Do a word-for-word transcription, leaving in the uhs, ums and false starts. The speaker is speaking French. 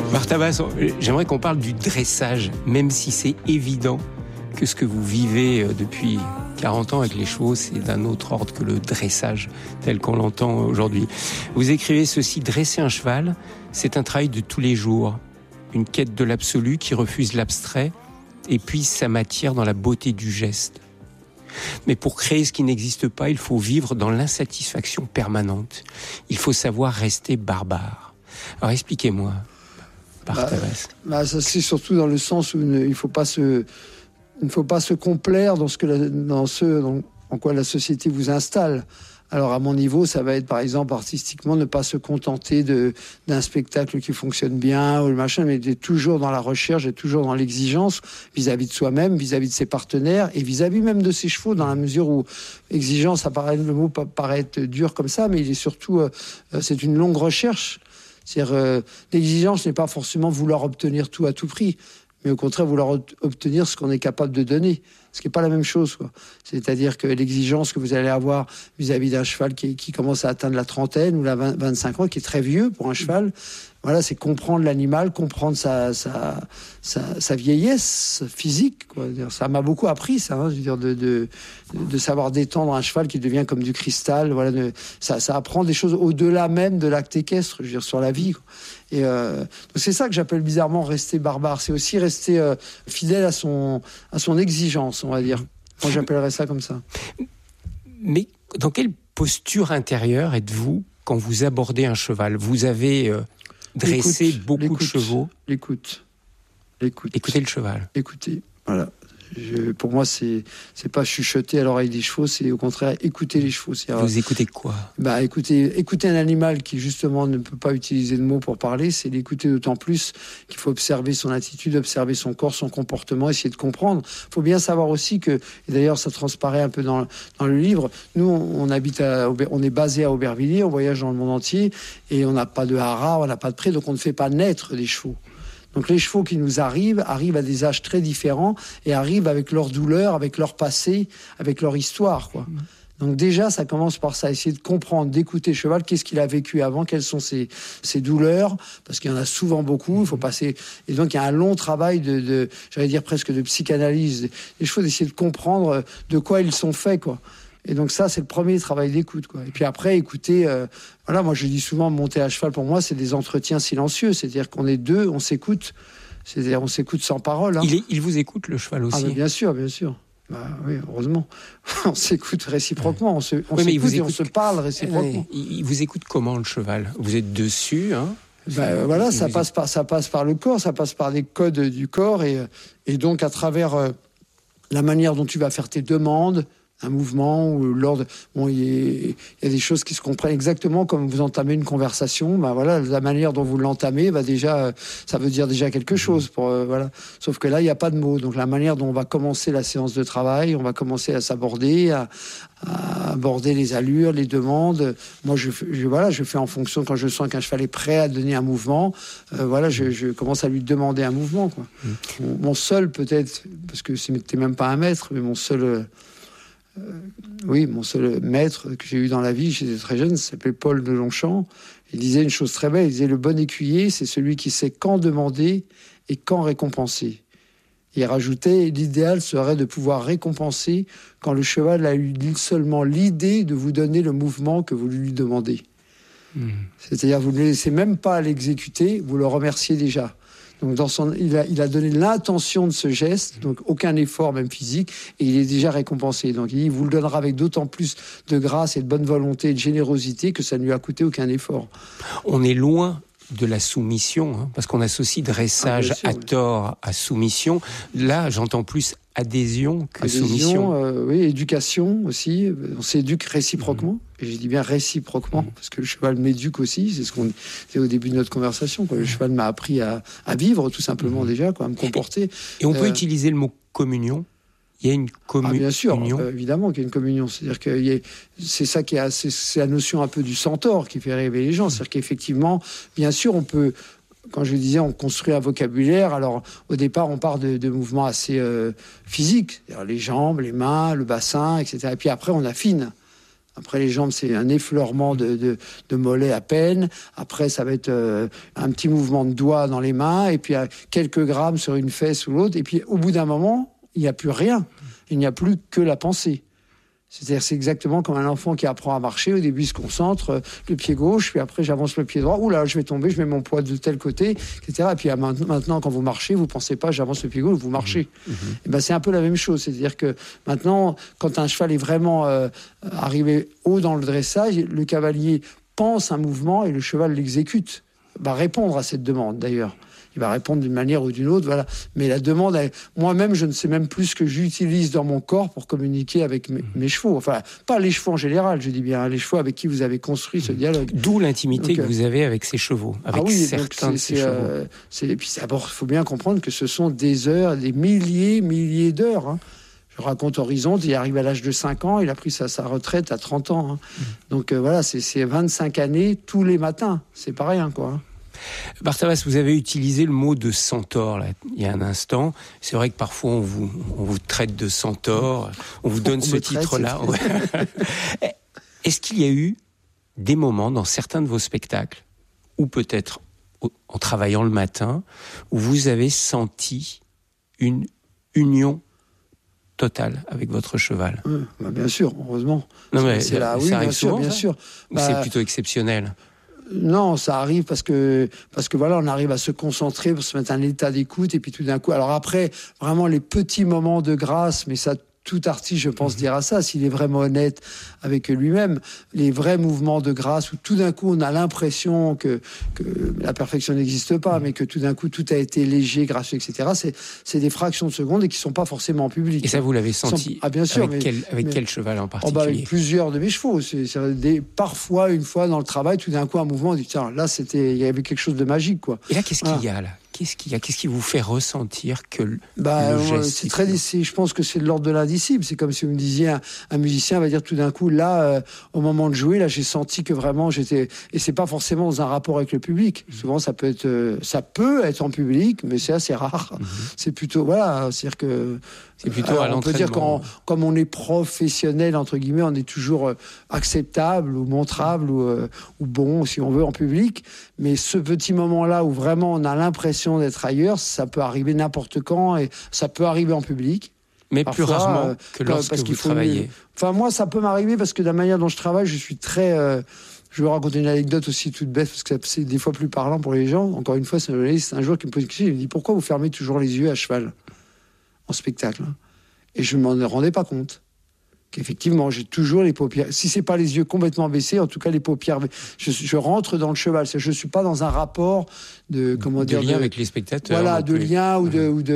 Martha Basse, j'aimerais qu'on parle du dressage, même si c'est évident que ce que vous vivez depuis quarante ans avec les chevaux, c'est d'un autre ordre que le dressage, tel qu'on l'entend aujourd'hui. Vous écrivez ceci: dresser un cheval, c'est un travail de tous les jours, une quête de l'absolu qui refuse l'abstrait et puise sa matière dans la beauté du geste. Mais pour créer ce qui n'existe pas, il faut vivre dans l'insatisfaction permanente. Il faut savoir rester barbare. Alors expliquez-moi, Martha Basse. Bah, bah, ça, c'est surtout dans le sens où il ne faut pas se... Il ne faut pas se complaire dans ce, que la, dans ce dans, en quoi la société vous installe. Alors, à mon niveau, ça va être, par exemple, artistiquement, ne pas se contenter de, d'un spectacle qui fonctionne bien ou le machin, mais d'être toujours dans la recherche et toujours dans l'exigence vis-à-vis de soi-même, vis-à-vis de ses partenaires et vis-à-vis même de ses chevaux, dans la mesure où exigence, ça paraît, le mot paraît être dur comme ça, mais il est surtout, euh, c'est une longue recherche. C'est-à-dire, euh, l'exigence n'est pas forcément vouloir obtenir tout à tout prix, mais au contraire vouloir obtenir ce qu'on est capable de donner, ce qui n'est pas la même chose, quoi. C'est-à-dire que l'exigence que vous allez avoir vis-à-vis d'un cheval qui, qui commence à atteindre la trentaine ou la vingt, vingt-cinq ans, qui est très vieux pour un cheval, voilà, c'est comprendre l'animal, comprendre sa, sa, sa, sa vieillesse physique, quoi. Ça m'a beaucoup appris, ça, hein, je veux dire, de, de, de savoir détendre un cheval qui devient comme du cristal, voilà, de, ça, ça apprend des choses au-delà même de l'acte équestre, je veux dire, sur la vie, quoi. Et euh, donc c'est ça que j'appelle bizarrement rester barbare. C'est aussi rester euh, fidèle à son, à son exigence, on va dire. Moi, j'appellerais ça comme ça. Mais dans quelle posture intérieure êtes-vous quand vous abordez un cheval ? Vous avez euh, dressé l'écoute, beaucoup l'écoute, de chevaux. L'écoute. L'écoute. Écoutez le cheval. Écoutez, voilà. Je, pour moi, c'est c'est pas chuchoter à l'oreille des chevaux, c'est au contraire écouter les chevaux. C'est, vous écoutez quoi ? Bah, écoutez, écouter un animal qui justement ne peut pas utiliser de mots pour parler, c'est l'écouter d'autant plus qu'il faut observer son attitude, observer son corps, son comportement, essayer de comprendre. Il faut bien savoir aussi que, et d'ailleurs ça transparaît un peu dans dans le livre. Nous, on, on habite, à, on est basé à Aubervilliers, on voyage dans le monde entier et on n'a pas de haras, on n'a pas de pré, donc on ne fait pas naître des chevaux. Donc les chevaux qui nous arrivent, arrivent à des âges très différents et arrivent avec leur douleur, avec leur passé, avec leur histoire, quoi. Donc déjà, ça commence par ça, essayer de comprendre, d'écouter le cheval, qu'est-ce qu'il a vécu avant, quelles sont ses, ses douleurs, parce qu'il y en a souvent beaucoup, il faut passer... Et donc il y a un long travail de, de j'allais dire presque de psychanalyse des chevaux, d'essayer de comprendre de quoi ils sont faits, quoi. Et donc ça, c'est le premier travail d'écoute, quoi. Et puis après, écouter, euh, voilà, moi je dis souvent, monter à cheval, pour moi, c'est des entretiens silencieux. C'est-à-dire qu'on est deux, on s'écoute. C'est-à-dire on s'écoute sans parole. Hein. Il, est, il vous écoute, le cheval aussi. Ah, bien sûr, bien sûr. Bah, oui, heureusement. On s'écoute réciproquement. On se, on oui, mais s'écoute il et écoute... on se parle réciproquement. Il, il vous écoute comment, le cheval ? Vous êtes dessus, hein ? Ben, voilà, ça passe par, ça passe par le corps, ça passe par les codes du corps et, et donc à travers euh, la manière dont tu vas faire tes demandes, un mouvement ou l'ordre. Bon, il y, y a des choses qui se comprennent exactement comme vous entamez une conversation. Ben voilà, la manière dont vous l'entamez, ben déjà, ça veut dire déjà quelque chose. Pour euh, voilà. Sauf que là, il n'y a pas de mots. Donc la manière dont on va commencer la séance de travail, on va commencer à s'aborder, à, à aborder les allures, les demandes. Moi, je, je voilà, je fais en fonction quand je sens qu'un cheval est prêt à donner un mouvement. Euh, voilà, je, je commence à lui demander un mouvement, quoi. Mmh. Mon, mon seul peut-être, parce que c'était même pas un maître, mais mon seul euh, Euh, oui, mon seul maître que j'ai eu dans la vie, j'étais très jeune, s'appelait Paul de Longchamp. Il disait une chose très belle, il disait: le bon écuyer, c'est celui qui sait quand demander et quand récompenser. Il rajoutait: l'idéal serait de pouvoir récompenser quand le cheval a eu seulement l'idée de vous donner le mouvement que vous lui demandez. Mmh. C'est-à-dire, vous ne le laissez même pas l'exécuter, vous le remerciez déjà. Donc dans son, il, a, il a donné l'intention de ce geste, donc aucun effort, même physique, et il est déjà récompensé. Donc il dit, il vous le donnera avec d'autant plus de grâce et de bonne volonté et de générosité que ça ne lui a coûté aucun effort. On est loin de la soumission, hein, parce qu'on associe dressage ah, sûr, à oui. tort à soumission. Là, j'entends plus adhésion que adhésion, soumission. Euh, oui, éducation aussi. On s'éduque réciproquement. Mmh. Et je dis bien réciproquement, mmh. parce que le cheval m'éduque aussi. C'est ce qu'on disait au début de notre conversation, quoi. Le cheval m'a appris à, à vivre, tout simplement, mmh. déjà, quoi, à me comporter. Et, et on peut euh, utiliser le mot communion. Il y a une communion. Ah, bien sûr, euh, évidemment qu'il y a une communion. C'est-à-dire que y a, c'est ça qui a, c'est, c'est la notion un peu du centaure qui fait rêver les gens. C'est-à-dire qu'effectivement, bien sûr, on peut, quand je disais, on construit un vocabulaire. Alors, au départ, on part de, de mouvements assez euh, physiques, c'est-à-dire les jambes, les mains, le bassin, et cetera. Et puis après, on affine. Après les jambes, c'est un effleurement de, de, de mollet à peine. Après, ça va être euh, un petit mouvement de doigts dans les mains, et puis euh, quelques grammes sur une fesse ou l'autre. Et puis au bout d'un moment, il n'y a plus rien. Il n'y a plus que la pensée. C'est-à-dire, c'est exactement comme un enfant qui apprend à marcher. Au début, il se concentre, euh, le pied gauche, puis après, j'avance le pied droit. Ouh là, je vais tomber, je mets mon poids de tel côté, et cetera. Et puis maintenant, quand vous marchez, vous pensez pas, j'avance le pied gauche, vous marchez. Mmh. Et ben, c'est un peu la même chose. C'est-à-dire que maintenant, quand un cheval est vraiment euh, arrivé haut dans le dressage, le cavalier pense un mouvement et le cheval l'exécute. Va répondre à cette demande, d'ailleurs. Il va répondre d'une manière ou d'une autre, voilà. Mais la demande, elle, moi-même, je ne sais même plus ce que j'utilise dans mon corps pour communiquer avec mes, mes chevaux. Enfin, pas les chevaux en général, je dis bien, hein, les chevaux avec qui vous avez construit ce dialogue. D'où l'intimité donc, que vous avez avec ces chevaux, avec ah oui, certains de ces chevaux. Euh, et puis d'abord, il faut bien comprendre que ce sont des heures, des milliers, milliers d'heures. Hein. Je raconte Horizonte, il arrive à l'âge de cinq ans, il a pris sa, sa retraite à trente ans. Hein. Mmh. Donc euh, voilà, c'est, c'est vingt-cinq années tous les matins. C'est pas rien, quoi. Hein. Barthabas, vous avez utilisé le mot de centaure là, il y a un instant. C'est vrai que parfois on vous, on vous traite de centaure, on vous donne on ce titre-là. Ouais. Est-ce qu'il y a eu des moments dans certains de vos spectacles, ou peut-être en travaillant le matin, où vous avez senti une union totale avec votre cheval? Oui, bah bien sûr, heureusement. Non mais c'est là, ça oui, arrive bien souvent, sûr, bien ça sûr. Bah, c'est plutôt exceptionnel. Non, ça arrive parce que parce que voilà, on arrive à se concentrer pour se mettre en état d'écoute et puis tout d'un coup. Alors après, vraiment les petits moments de grâce, mais ça. Tout artiste, je pense, dira ça, s'il est vraiment honnête avec lui-même. Les vrais mouvements de grâce où tout d'un coup, on a l'impression que, que la perfection n'existe pas, mais que tout d'un coup, tout a été léger, gracieux, et cetera. C'est, c'est des fractions de secondes et qui ne sont pas forcément en public. Et ça, vous l'avez senti? Ah, bien sûr. Avec, mais, quel, avec mais, quel cheval en particulier? Oh bah avec plusieurs de mes chevaux. C'est, c'est des, parfois, une fois dans le travail, tout d'un coup, un mouvement, on dit, tiens, là, c'était, il y avait quelque chose de magique, quoi. Et là, qu'est-ce voilà. qu'il y a, là? Qu'est-ce qu'il y a? Qu'est-ce qui vous fait ressentir que le, bah, le geste c'est très, c'est, je pense que c'est de l'ordre de l'indicible. C'est comme si vous me disiez, un, un musicien va dire tout d'un coup, là, euh, au moment de jouer, là, j'ai senti que vraiment j'étais. Et c'est pas forcément dans un rapport avec le public. Mmh. Souvent, ça peut être, euh, ça peut être en public, mais c'est assez rare. Mmh. C'est plutôt, voilà, c'est-à-dire que. C'est plutôt alors, à l'entraînement. On peut dire qu'en, comme on est professionnel entre guillemets, on est toujours euh, acceptable ou montrable ou, euh, ou bon, si on veut, en public. Mais ce petit moment-là où vraiment on a l'impression d'être ailleurs, ça peut arriver n'importe quand et ça peut arriver en public. Mais parfois, plus rarement euh, que lorsque parce vous travaillez. Mieux. Enfin, moi, ça peut m'arriver parce que de la manière dont je travaille, je suis très. Euh, je vais vous raconter une anecdote aussi toute bête parce que c'est des fois plus parlant pour les gens. Encore une fois, c'est un journaliste un jour qui me pose une question. Il me dit pourquoi vous fermez toujours les yeux à cheval en spectacle? Et je ne m'en rendais pas compte. Qu'effectivement, j'ai toujours les paupières. Si c'est pas les yeux complètement baissés, en tout cas les paupières. Je, je rentre dans le cheval. Je suis pas dans un rapport de comment de dire lien de, avec les spectateurs. Voilà, de lien ou de, ou de